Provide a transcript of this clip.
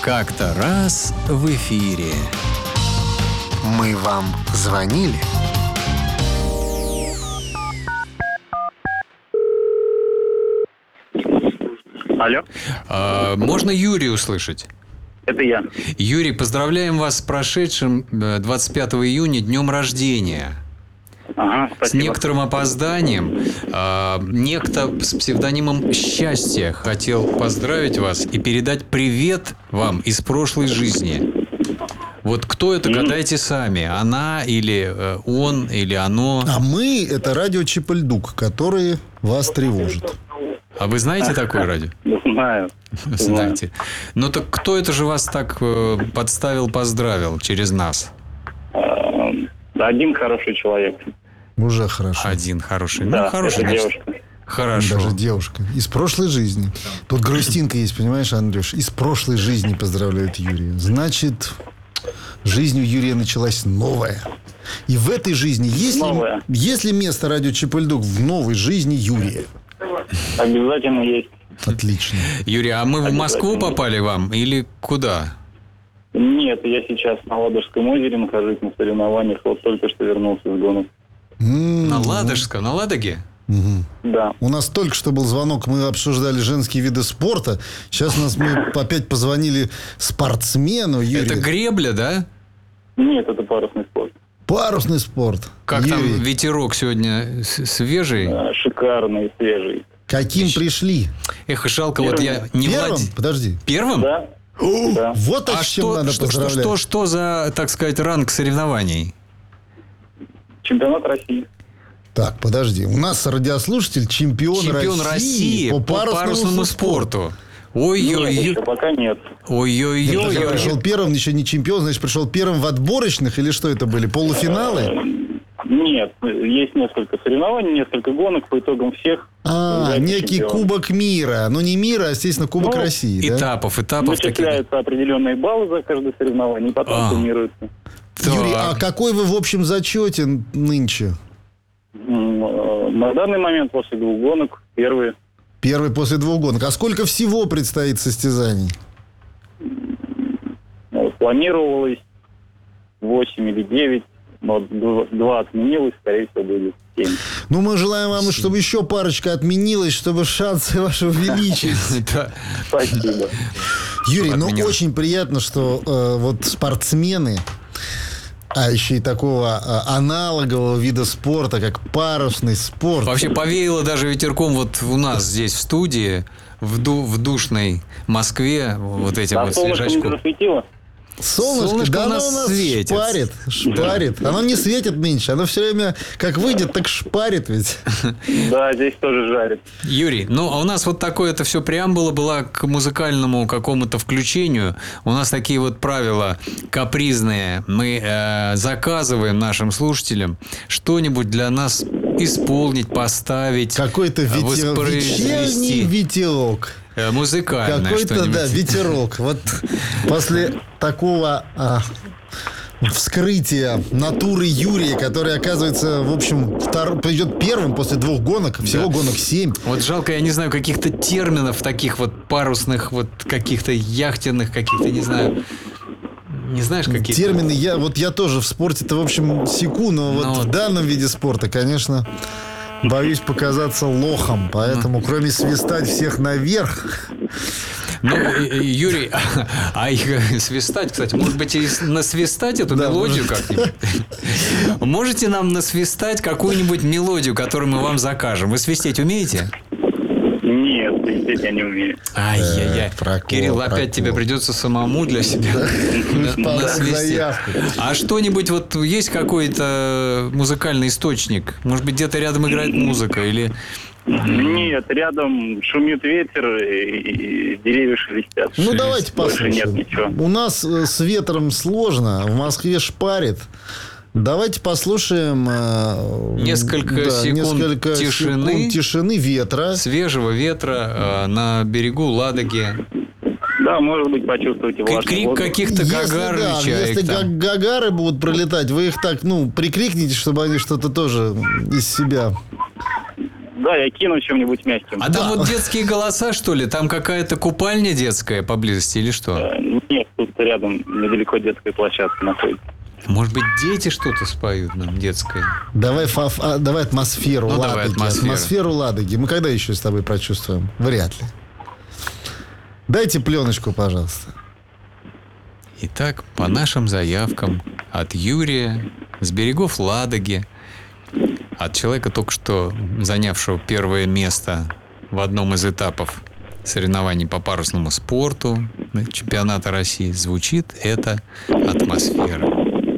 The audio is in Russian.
Как-то раз в эфире. Мы вам звонили? Алло, Можно Юрия услышать? это я. Юрий, поздравляем вас с прошедшим 25 июня днем рождения. Ага, С спасибо. некоторым опозданием. Некто с псевдонимом «Счастье» хотел поздравить вас и передать привет вам из прошлой жизни. Вот кто это, гадайте сами. Она или он, или оно. А мы – это радио Чипальдук, которые вас тревожат. А вы знаете такое радио? Знаю. Знаете. Ну так кто это же вас так подставил, поздравил через нас? Один хороший человек. Уже хорошо. Один хороший. Да, Ну, хороший, это значит. девушка. Хорошо. Даже девушка. Из прошлой жизни. Тут грустинка есть, понимаешь, Андрюш? Из прошлой жизни поздравляют Юрия. Значит, жизнь у Юрия началась новая. И в этой жизни есть ли место радио Чипальдук в новой жизни Юрия? Обязательно есть. Отлично. Юрий, а мы в Москву попали вам или куда? Нет, я сейчас на Ладожском озере нахожусь на соревнованиях. Вот только что вернулся с гонок. На Ладожском, на Ладоге? Да. У нас только что был звонок, мы обсуждали женские виды спорта. Сейчас мы опять позвонили спортсмену Юрию. Это гребля, да? Нет, это парусный спорт. Парусный спорт. Как Юрий, там ветерок сегодня свежий? Шикарный, свежий. каким пришли? Эх, жалко, вот я не Первым? владею. Подожди. Первым? Да. Да. Вот А с чем надо поздравлять. что за, так сказать, ранг соревнований? Чемпионат России. Так, подожди. У нас радиослушатель чемпион России по парусному спорту. Нет, Ой-ой-ой. еще пока нет. Подожди, Ой-ой-ой. пришел первым, еще не чемпион, значит, пришел первым в отборочных, или что это были? Полуфиналы? Нет, есть несколько соревнований, несколько гонок по итогам всех. Некий чемпион. Кубок мира. Ну, не мира, а, естественно, Кубок Ну, России, да? Этапов таких. Начисляются определенные баллы за каждое соревнование, и потом суммируются. Юрий, а Так. какой вы в общем зачете нынче? На данный момент после 2 гонок первые. Первый после 2 гонок. А сколько всего предстоит состязаний? Планировалось 8 или 9, но 2 отменилось, скорее всего, будет 7. Ну, мы желаем вам, чтобы еще парочка отменилась, чтобы шансы ваши увеличились. Да. Спасибо. Юрий, ну Отменил. очень приятно, что вот спортсмены, а еще и такого аналогового вида спорта, как парусный спорт. Вообще повеяло даже ветерком вот у нас здесь в студии, в душной Москве, вот этим А вот солнышко не свежачком. засветило? Солнышко, да у оно нас у нас светит. шпарит. Оно не светит меньше, оно все время как выйдет, так шпарит ведь. Да, здесь тоже жарит. Юрий, ну а у нас вот такое это все преамбула была к музыкальному какому-то включению. У нас такие вот правила капризные. Мы заказываем нашим слушателям что-нибудь для нас исполнить, поставить, Какой-то вечерний воспроизвести. ветерок. Музыкальное Какой-то, что-нибудь. да, ветерок. Вот после такого вскрытия натуры Юрия, который, оказывается, в общем, придет первым после 2 гонок, всего гонок 7. Вот жалко, я не знаю каких-то терминов таких вот парусных, вот каких-то яхтенных, каких-то, не знаю. Не знаешь, какие Термины я тоже в спорте-то, в общем, секу, но вот вот. в данном виде спорта, конечно, боюсь показаться лохом. Поэтому, кроме свистать всех наверх... Ну, Юрий, а их свистать, кстати, может быть, и насвистать эту мелодию как-нибудь? Можете нам насвистать какую-нибудь мелодию, которую мы вам закажем? Вы свистеть умеете? Нет, свистеть я не умею. Ай-яй-яй. прокол, Кирилл, опять прокол. тебе придется самому для себя насвистеть. Заявку. А что-нибудь, вот есть какой-то музыкальный источник? Может быть, где-то рядом играет музыка? Или... Нет, рядом шумит ветер и деревья шелестят. Ну, давайте Больше нет послушаем. ничего. У нас с ветром сложно, в Москве шпарит. Давайте послушаем Несколько секунд тишины, ветра. Свежего ветра на берегу Ладоги. Да, может быть, почувствуйте влажный Крик воздух. каких-то Гагарыча. Если там. гагары будут пролетать, вы их так, прикрикните, чтобы они что-то тоже из себя Да, я кину чем-нибудь мягким. А там вот детские голоса, что ли? Там какая-то купальня детская поблизости или что? Нет, тут рядом недалеко детская площадка находится. Может быть, дети что-то споют нам детское? Давай атмосферу Ну, Ладоги. давай атмосферу. Ладоги. Мы когда еще с тобой прочувствуем? Вряд ли. Дайте пленочку, пожалуйста. Итак, по нашим заявкам от Юрия с берегов Ладоги, от человека, только что занявшего первое место в одном из этапов соревнований по парусному спорту чемпионата России, звучит эта атмосфера.